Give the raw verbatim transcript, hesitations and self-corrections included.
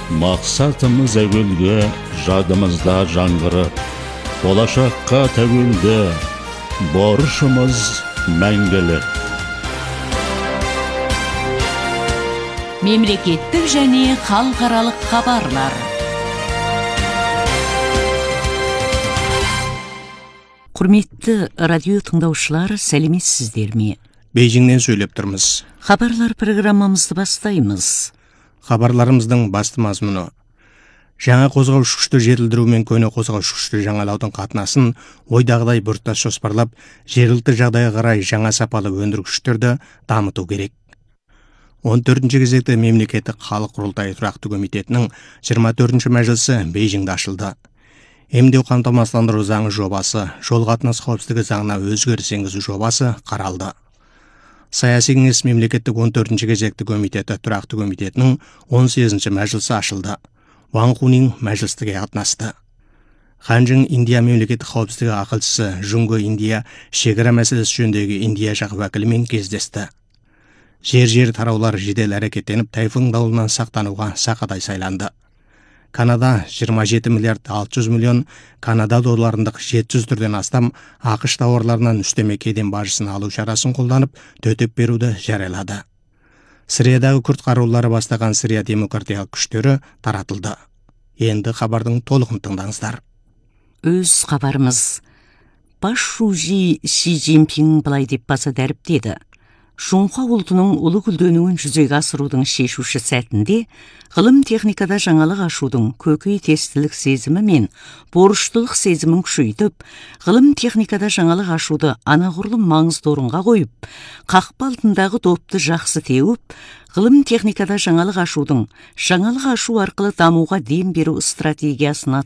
Мақсатымыз әуелгі, жадымызда жаңғырып, болашаққа тәуелді, борышымыз мәңгілік. Мемлекеттік және халықаралық хабарлар. Құрметті радио тыңдаушылар, сәлеметсіздер ме? Бейжіңнен сөйлеп тұрмыз. Хабарлар программамызды бастаймыз. Хабарларымыздың басты мазмұны: жаңа қозғаушы күшті жетілдіру мен көне қозғаушы күшті жаңалаудың қатынасын ойдағыдай бұрттас жоспарлап, жергілікті жағдайға қарай жаңа сапалы өндіргіштерді дамыту керек. он төртінші кезекте мемлекеттік халық құрылтайы тұрақты комитетінің жиырма төртінші мәжілісі Бейжіңде ашылды. Емдеу қамтамасыздандыру заңы жобасы, жол қатынас қауіпсіздігі заңына өзгеріс енгізу жобасы қаралды. Саяси кеңес мемлекеттік он төртінші кезекті комитеті тұрақты комитетінің он сегізінші мәжілісі ашылды. Ван Хунин мәжілістіге қатынасты. Ханжың Индия мемлекеттік қауіпсіздігі ақылшысы Жунго Индия шекара мәселесі жөніндегі Индия жақ уәкілімен кездесті. Жер-жер тараулар жедел әрекеттеніп, тайфун дауылынан сақтануға сақадай сайланды. Канада жиырма жеті миллиард алты жүз миллион Канада долларындық жеті жүз түрден астам ақш тауарларынан үстеме кеден бажысын алу шарасын қолданып, төтеп беруді жариялады. Сириядағы күрд қарулары бастаған Сирия демократиялық күштері таратылды. Енді хабардың толығын тыңдаңыздар. Өз хабарымыз. Бас шужи Си Цзиньпин былай деп баса дәріптеді: Жоңқа ұлтының ұлы гүлденуін жүзеге асырудың шешуші сәтінде ғылым техникада жаңалық ашудың көкей тестілік сезімі мен борыштылық сезімін күшейтіп, ғылым техникада жаңалық ашуды анағұрлым маңызды орынға қойып, қақпа алдындағы допты жақсы теуіп, ғылым техникада жаңалық ашудың жаңалық ашу арқылы дамуға дем беру стратегиясына